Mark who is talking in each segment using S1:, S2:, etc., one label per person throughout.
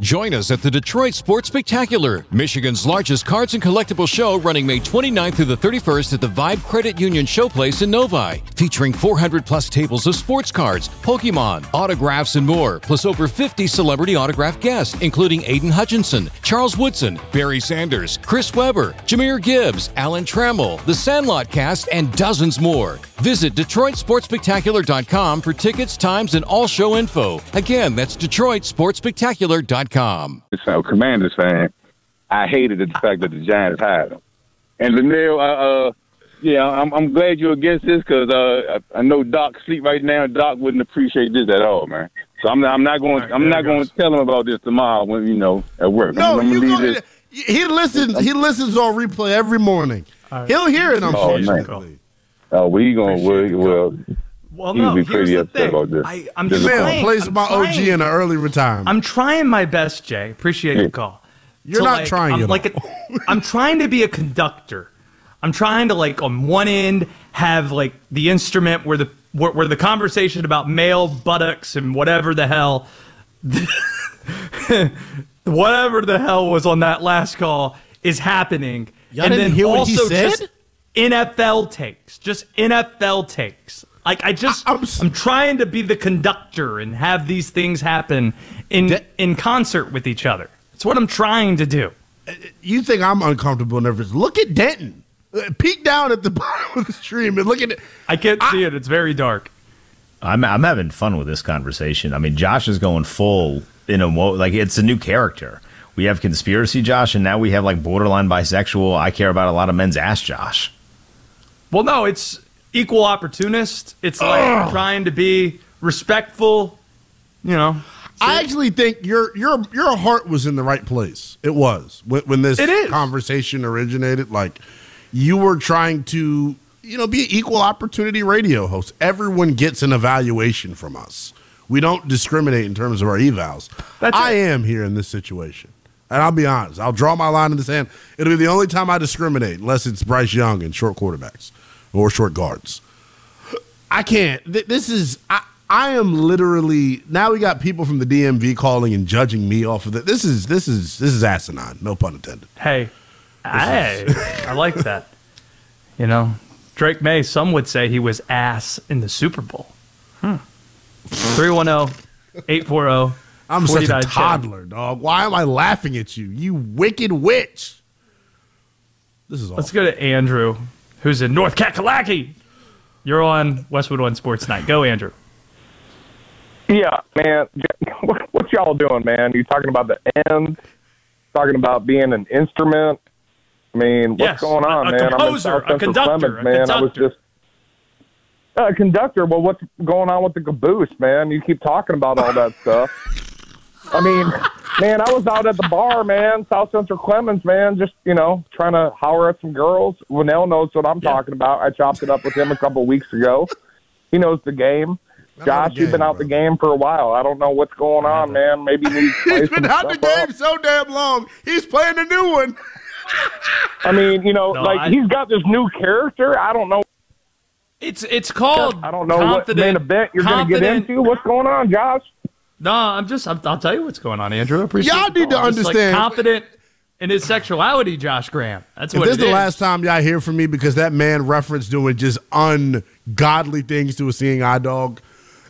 S1: Join us at the Detroit Sports Spectacular, Michigan's largest cards and collectible show, running May 29th through the 31st at the Vibe Credit Union Showplace in Novi, featuring 400-plus tables of sports cards, Pokemon, autographs, and more, plus over 50 celebrity autograph guests, including Aiden Hutchinson, Charles Woodson, Barry Sanders, Chris Webber, Jahmyr Gibbs, Alan Trammell, The Sandlot Cast, and dozens more. Visit DetroitSportsSpectacular.com for tickets, times, and all show info. Again, that's DetroitSportsSpectacular.com.
S2: So, Commanders fan, I hated the fact that the Giants hired him. And Lanier, I'm glad you're against this because I know Doc sleep right now. Doc wouldn't appreciate this at all, man. So I'm not going to tell him about this tomorrow when at work.
S3: No, he listens. He listens on replay every morning. Right. He'll hear it. I'm sure.
S2: Oh, we going
S4: Well, no,
S2: be pretty upset about this.
S4: I'm just
S3: plays my OG in an early retirement.
S4: I'm trying my best, Jay. Appreciate the call.
S3: You're not trying.
S4: I'm trying to be a conductor. I'm trying to on one end have the instrument where the conversation about male buttocks and whatever the hell was on that last call is happening.
S3: Y'all didn't hear what he said?
S4: Just NFL takes. Just NFL takes. I'm trying to be the conductor and have these things happen in concert with each other. It's what I'm trying to do.
S3: You think I'm uncomfortable and nervous? Look at Denton. Peek down at the bottom of the stream and look at it.
S4: I can't see it. It's very dark.
S5: I'm having fun with this conversation. I mean, Josh is going full it's a new character. We have conspiracy Josh, and now we have borderline bisexual. I care about a lot of men's ass Josh.
S4: Well, no, it's equal opportunist. It's trying to be respectful. I
S3: actually think your heart was in the right place. It was when this conversation originated. You were trying to, be an equal opportunity radio host. Everyone gets an evaluation from us. We don't discriminate in terms of our evals. I am here in this situation. And I'll be honest. I'll draw my line in the sand. It'll be the only time I discriminate, unless it's Bryce Young and short quarterbacks or short guards. I can't. I am literally, now we got people from the DMV calling and judging me off of it. This is asinine. No pun intended.
S4: Hey, I like that. Drake May, some would say he was ass in the Super Bowl. 310-840.
S3: I'm such a toddler, dog. Why am I laughing at you? You wicked witch. This is awful.
S4: Let's go to Andrew, who's in North Kakalaki. You're on Westwood One Sports Night. Go, Andrew.
S6: Yeah, man. What y'all doing, man? You talking about the end? Talking about being an instrument? I mean, what's going on, man?
S4: Composer, a conductor,
S6: man.
S4: I was
S6: just a conductor. Well, what's going on with the caboose, man? You keep talking about all that stuff. I mean, man, I was out at the bar, man, South Central Clemens, man, just, trying to holler at some girls. Linnell knows what I'm talking about. I chopped it up with him a couple weeks ago. He knows the game. Josh, you've been out the game for a while. I don't know what's going on, man. Maybe
S3: he's been out the game so damn long. He's playing a new one.
S6: I mean, he's got this new character. I don't know.
S4: It's called
S6: I don't know what main event you're going to get into. What's going on, Josh?
S4: No, I'll tell you what's going on, Andrew. I appreciate
S3: y'all need to understand.
S4: Confident in his sexuality, Josh Graham. That's what
S3: this is the last time y'all hear from me because that man referenced doing just ungodly things to a seeing eye dog.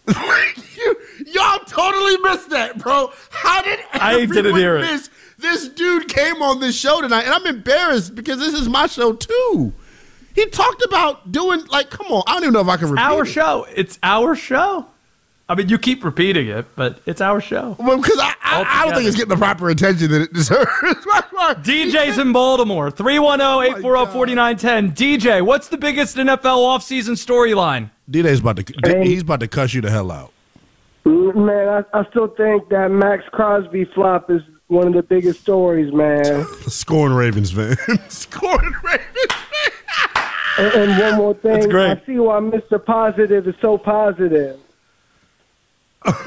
S3: Y'all totally missed that, bro. How did
S4: didn't hear it.
S3: This dude came on this show tonight, and I'm embarrassed because this is my show too. He talked about doing come on. I don't even know if I can repeat it.
S4: It's our show. I mean, you keep repeating it, but it's our show.
S3: Well, because I don't think it's getting the proper attention that it deserves.
S4: DJ's in Baltimore. 310-840-4910. DJ, what's the biggest NFL offseason storyline?
S3: DJ's he's about to cuss you the hell out.
S7: Man, I still think that Max Crosby flop is one of the biggest stories, man.
S3: Scoring Ravens fan. Scoring Ravens fan.
S7: And one more thing.
S4: That's great.
S7: I see why Mr. Positive is so positive.
S4: Thank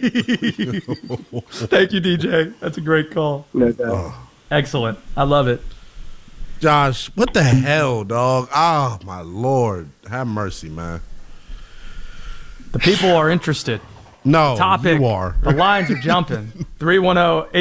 S4: you, DJ. That's a great call.
S7: No doubt.
S4: Excellent. I love it.
S3: Josh, what the hell, dog? Oh, my Lord. Have mercy, man.
S4: The people are interested.
S3: No,
S4: Topic.
S3: you are.
S4: The lines are jumping. 310